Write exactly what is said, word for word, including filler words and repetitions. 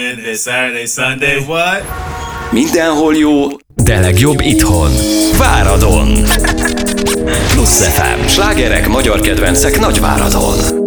Saturday, Sunday, what? Mindenhol jó, de legjobb itthon. Váradon. Plusz ef em. Slágerek, magyar kedvencek Nagyváradon.